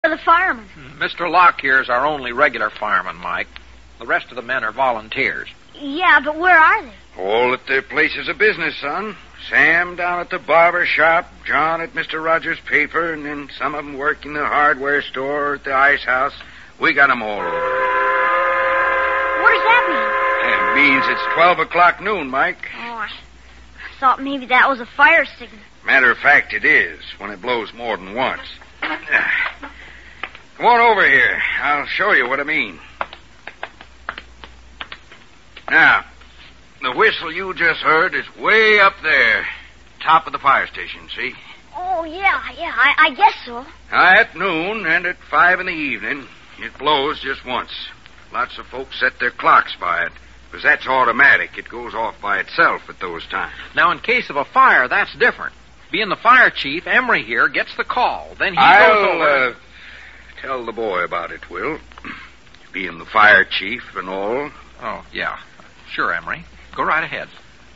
the firemen. Mr. Locke here is our only regular fireman, Mike. The rest of the men are volunteers. Yeah, but where are they? All at their places of business, son. Sam down at the barber shop, John at Mr. Rogers' paper, and then some of them work in the hardware store or at the ice house. We got 'em all over. What does that mean? It means it's 12 o'clock noon, Mike. Oh, I thought maybe that was a fire signal. Matter of fact, it is, when it blows more than once. Come on over here. I'll show you what I mean. Now, the whistle you just heard is way up there, top of the fire station, see? Oh, yeah, I guess so. At noon and at 5 in the evening, it blows just once. Lots of folks set their clocks by it, because that's automatic. It goes off by itself at those times. Now, in case of a fire, that's different. Being the fire chief, Emery here gets the call. Then he goes over... I'll tell the boy about it, Will. Being the fire chief and all. Oh, yeah. Sure, Emery. Go right ahead.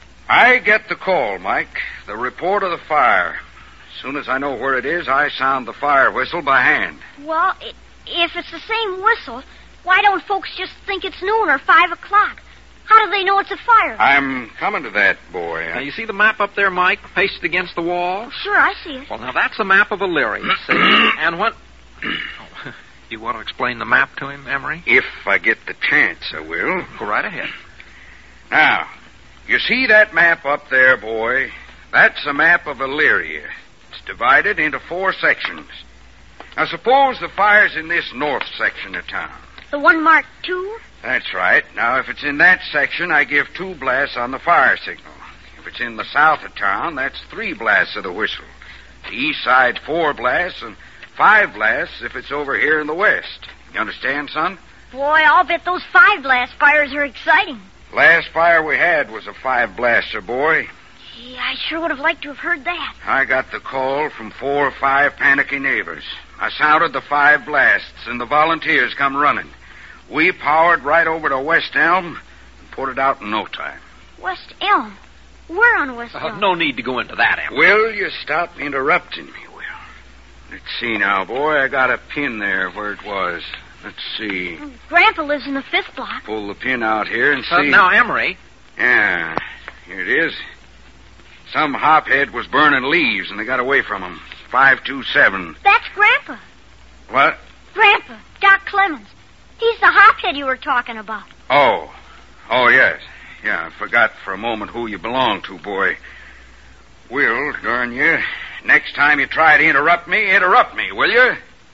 I get the call, Mike. The report of the fire. As soon as I know where it is, I sound the fire whistle by hand. Well, if it's the same whistle, why don't folks just think it's noon or 5 o'clock? How do they know it's a fire? I'm coming to that, boy. Now, you see the map up there, Mike, pasted against the wall? Sure, I see it. Well, now, that's a map of Elyria, see? And what... Oh, you want to explain the map to him, Emery? If I get the chance, I will. Go right ahead. Now, you see that map up there, boy? That's a map of Elyria. It's divided into 4 sections. Now, suppose the fire's in this north section of town. The one marked 2? That's right. Now, if it's in that section, I give 2 blasts on the fire signal. If it's in the south of town, that's 3 blasts of the whistle. The east side, 4 blasts, and 5 blasts if it's over here in the west. You understand, son? Boy, I'll bet those 5-blast fires are exciting. Last fire we had was a 5-blaster, boy. Gee, I sure would have liked to have heard that. I got the call from 4 or 5 panicky neighbors. I sounded the 5 blasts, and the volunteers come running. We powered right over to West Elm and put it out in no time. West Elm? Where on West Elm? No need to go into that, Emery. Will you stop interrupting me, Will? Let's see now, boy. I got a pin there where it was. Let's see. Grandpa lives in the 5th block. Pull the pin out here and see. Now, Emery. Yeah, here it is. Some hophead was burning leaves, and they got away from him. 527. That's Grandpa. What? Grandpa, Doc Clemens. He's the hophead you were talking about. Oh, yes. Yeah, I forgot for a moment who you belong to, boy. Will, darn you, next time you try to interrupt me, will you?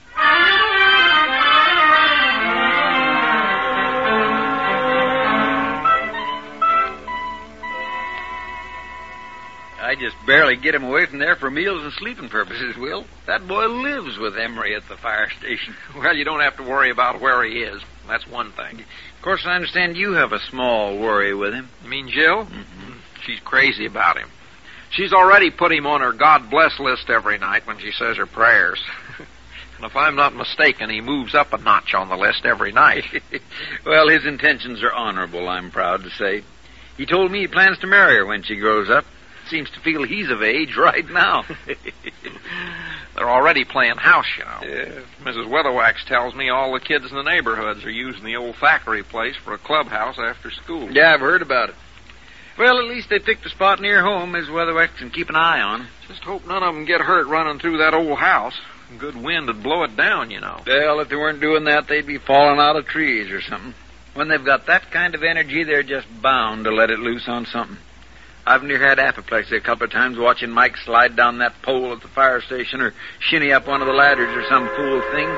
I just barely get him away from there for meals and sleeping purposes, Will. That boy lives with Emery at the fire station. Well, you don't have to worry about where he is. That's one thing. Of course, I understand you have a small worry with him. You mean Jill? Mm-hmm. She's crazy about him. She's already put him on her God bless list every night when she says her prayers. And if I'm not mistaken, he moves up a notch on the list every night. Well, his intentions are honorable, I'm proud to say. He told me he plans to marry her when she grows up. Seems to feel he's of age right now. They're already playing house, you know. Yeah. Mrs. Weatherwax tells me all the kids in the neighborhoods are using the old factory place for a clubhouse after school. Yeah, I've heard about it. Well, at least they picked a spot near home Mrs. Weatherwax can keep an eye on. Just hope none of them get hurt running through that old house. A good wind would blow it down, you know. Well, if they weren't doing that, they'd be falling out of trees or something. When they've got that kind of energy, they're just bound to let it loose on something. I've near had apoplexy a couple of times watching Mike slide down that pole at the fire station or shinny up one of the ladders or some fool thing.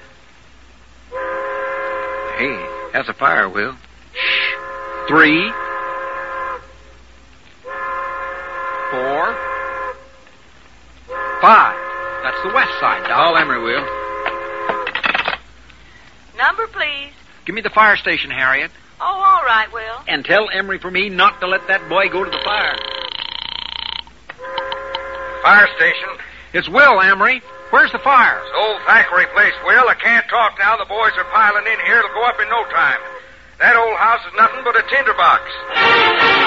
Hey, that's a fire, Will. Shh. 3, 4, 5. That's the west side, Doc. Call Emery, Will. Number, please. Give me the fire station, Harriet. Oh, all right, Will. And tell Emery for me not to let that boy go to the fire. Fire station. It's Will, Emery. Where's the fire? It's old factory place, Will. I can't talk now. The boys are piling in here. It'll go up in no time. That old house is nothing but a tinderbox.